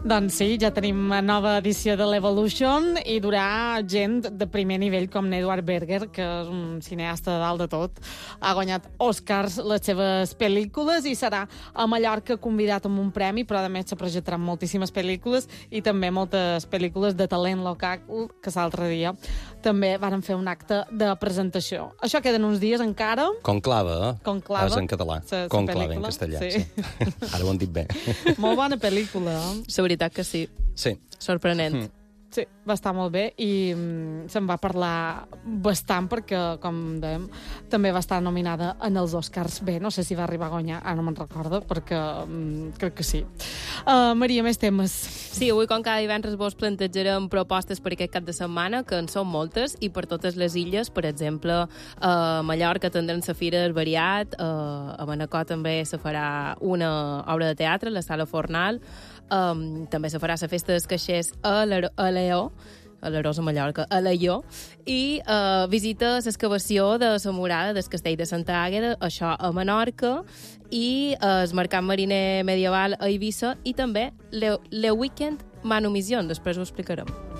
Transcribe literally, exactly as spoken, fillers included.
Doncs sí, ja tenim nova edició de l'Evolution i durà gent de primer nivell com Edward Berger, que és un cineasta de dalt de tot. Ha guanyat Oscars les seves pel·lícules i serà a Mallorca convidat amb un premi, però a més se projectaran moltíssimes pel·lícules i també moltes pel·lícules de talent local, que l'altre dia també varen fer un acte de presentació. Això queden uns dies encara. Conclave, eh? Conclave. És en català. Sa, sa Conclave, en pel·lícula. castellà. Sí. Sí. Ara ho han dit bé. Molt bona pel·lícula. La veritat que sí. Sí. Sorprenent. Mm. Sí, va estar molt bé i mm, se'n va parlar bastant perquè, com dèiem, també va estar nominada en els Oscars. Bé, no sé si va arribar a guanyar, ara no me'n recordo, perquè mm, crec que sí. Uh, Maria, més temes. Sí, avui, com cada divendres, vos plantejarem propostes per aquest cap de setmana, que en són moltes, i per totes les illes. Per exemple, a Mallorca tindrem la Fira del Variat, a Manacor també se farà una obra de teatre, la Sala Fornal, um, també se farà la Festa dels Caixers a l'Eó, a l'Arós a Mallorca, a l'Aió, i uh, visita l'excavació de la murada del castell de Santa Àgueda, això a Menorca, i uh, el mercat mariner medieval a Eivissa, i també le, le Weekend Manumission, després ho explicarem.